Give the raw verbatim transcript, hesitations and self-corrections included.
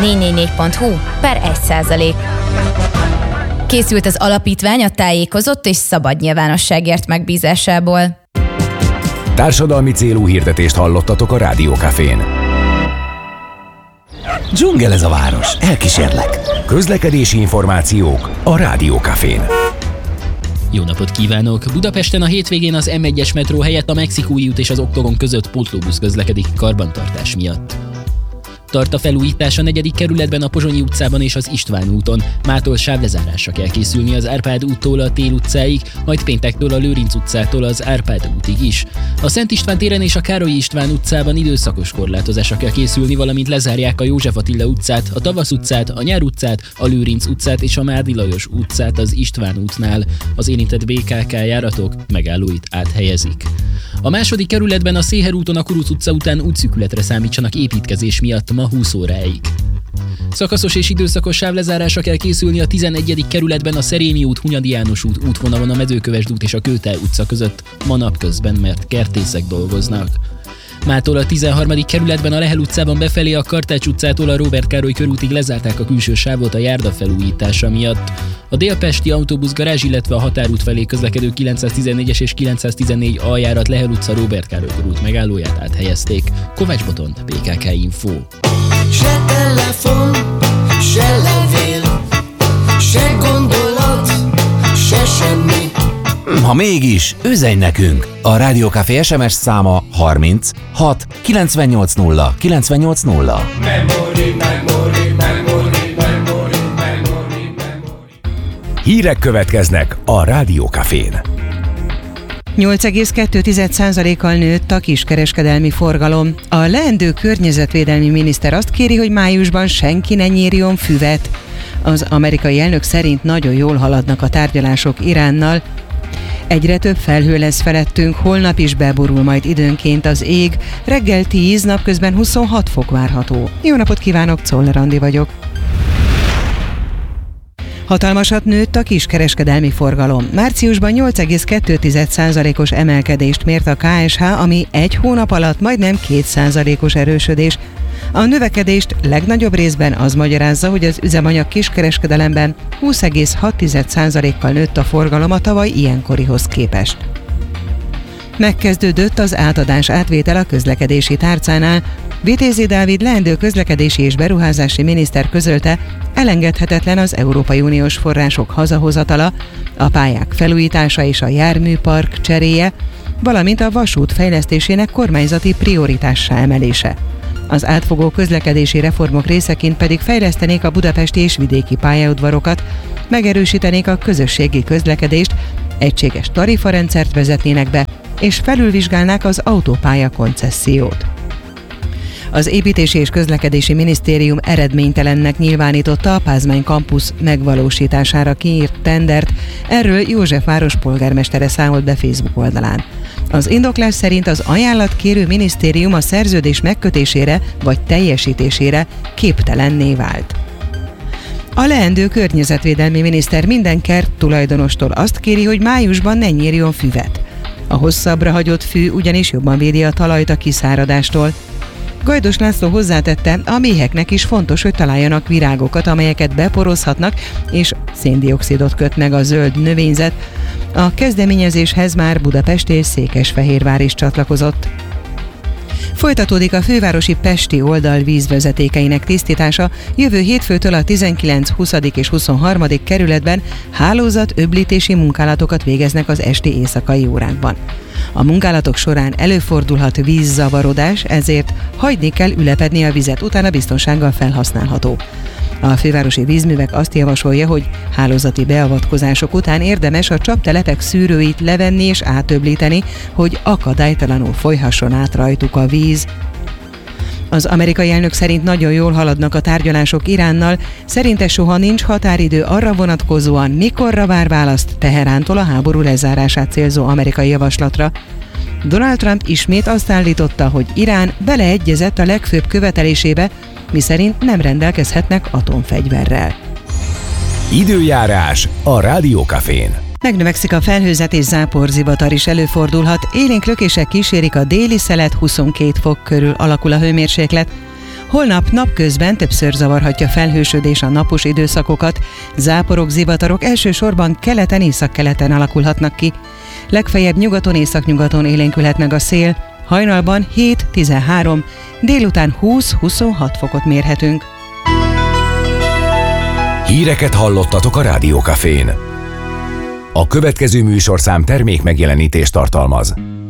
négy négy négy pont hu per egy százalék. Készült az alapítvány a tájékozott és szabad nyilvánosságért megbízásából. Társadalmi célú hirdetést hallottatok a Rádió Cafén. Dzsungel ez a város, elkísérlek. Közlekedési információk a Rádió Cafén. Jó napot kívánok! Budapesten a hétvégén az em egyes metró helyett a Mexikói út és az Oktogon között pótlóbusz közlekedik karbantartás miatt. Tart a felújítás a negyedik kerületben, a Pozsonyi utcában és az István úton. Mától sávlezárásra kell készülni az Árpád úttól a Tél utcáig, majd péntektől a Lőrinc utcától az Árpád útig is. A Szent István téren és a Károly István utcában időszakos korlátozásra kell készülni, valamint lezárják a József Attila utcát, a Tavasz utcát, a Nyár utcát, a Lőrinc utcát és a Márdi Lajos utcát az István útnál. Az érintett bé ká ká járatok megállóit áthelyezik. A második kerületben a Széher úton a Kuruc utca után útszűkületre számítsanak építkezés miatt ma húsz óráig. Szakaszos és időszakos sávlezárásra kell készülni a tizenegyedik kerületben a Szerémi út, Hunyadi János út útvonalon a Mezőkövesd út és a Kőtáj utca között ma napközben, mert kertészek dolgoznak. Mától a tizenharmadik kerületben a Lehel utcában befelé a Kartács utcától a Róbert Károly körútig lezárták a külső sávot a járda felújítása miatt. A délpesti autóbuszgarázs, illetve a Határút felé közlekedő kilencszáztizennégyes és kilencszáztizennégy A járat Lehel utca Róbert Károly körút megállóját áthelyezték. Kovács Botond, bé ká ká Info. Se telefon, se levél, se gondolat, se semmi. Ha mégis, üzenj nekünk! A Rádió Café es em es száma harminc hat kilencvennyolc nulla kilencvennyolc nulla. Memory, memory, memory, memory, memory, memory. Hírek következnek a Rádió Cafén. nyolc egész kettő százalékkal nőtt a kiskereskedelmi forgalom. A leendő környezetvédelmi miniszter azt kéri, hogy májusban senki ne nyírjon füvet. Az amerikai elnök szerint nagyon jól haladnak a tárgyalások Iránnal. Egyre több felhő lesz felettünk, holnap is beborul majd időnként az ég. Reggel tíz, napközben huszonhat fok várható. Jó napot kívánok, Czoller Andi vagyok. Hatalmasat nőtt a kiskereskedelmi forgalom. Márciusban nyolc egész kettő százalékos emelkedést mért a ká es há, ami egy hónap alatt majdnem két százalékos erősödés. A növekedést legnagyobb részben az magyarázza, hogy az üzemanyag kiskereskedelemben húsz egész hat százalékkal nőtt a forgalom a tavaly ilyenkorihoz képest. Megkezdődött az átadás átvétel a közlekedési tárcánál. Vitézi Dávid leendő közlekedési és beruházási miniszter közölte, elengedhetetlen az Európai Uniós források hazahozatala, a pályák felújítása és a járműpark cseréje, valamint a vasút fejlesztésének kormányzati prioritássá emelése. Az átfogó közlekedési reformok részeként pedig fejlesztenék a budapesti és vidéki pályaudvarokat, megerősítenék a közösségi közlekedést, egységes tarifarendszert vezetnének be, és felülvizsgálnák az autópálya koncessziót. Az Építési és Közlekedési Minisztérium eredménytelennek nyilvánította a Pázmány kampusz megvalósítására kiírt tendert, erről Józsefváros polgármestere számolt be Facebook oldalán. Az indoklás szerint az ajánlatkérő minisztérium a szerződés megkötésére vagy teljesítésére képtelenné vált. A leendő környezetvédelmi miniszter minden kert tulajdonostól azt kéri, hogy májusban ne nyírjon füvet. A hosszabbra hagyott fű ugyanis jobban védi a talajt a kiszáradástól. Gajdos László hozzátette, a méheknek is fontos, hogy találjanak virágokat, amelyeket beporozhatnak, és széndioxidot köt meg a zöld növényzet. A kezdeményezéshez már Budapest és Székesfehérvár is csatlakozott. Folytatódik a fővárosi pesti oldal vízvezetékeinek tisztítása, jövő hétfőtől a tizenkilenc, huszadik és huszonharmadik kerületben hálózat öblítési munkálatokat végeznek az esti éjszakai órákban. A munkálatok során előfordulhat vízzavarodás, ezért hagyni kell ülepedni a vizet, utána biztonsággal felhasználható. A fővárosi vízművek azt javasolja, hogy hálózati beavatkozások után érdemes a csaptelepek szűrőit levenni és átöblíteni, hogy akadálytalanul folyhasson át rajtuk a víz. Az amerikai elnök szerint nagyon jól haladnak a tárgyalások Iránnal, szerinte soha nincs határidő arra vonatkozóan, mikorra vár választ Teherántól a háború lezárását célzó amerikai javaslatra. Donald Trump ismét azt állította, hogy Irán beleegyezett a legfőbb követelésébe, miszerint nem rendelkezhetnek atomfegyverrel. Időjárás a Rádió Cafén. Megnövekszik a felhőzet és záporzivatar is előfordulhat, élénk lökések kísérik a déli szelet, huszonkét fok körül alakul a hőmérséklet. Holnap napközben többször zavarhatja felhősödés a napos időszakokat, záporok, zivatarok elsősorban keleten, északkeleten alakulhatnak ki. Legfeljebb nyugaton, északnyugaton élénkülhet meg a szél, hajnalban hét-tizenhárom, délután húsz-huszonhat fokot mérhetünk. Híreket hallottatok a Rádió Cafén. A következő műsorszám termék megjelenítést tartalmaz.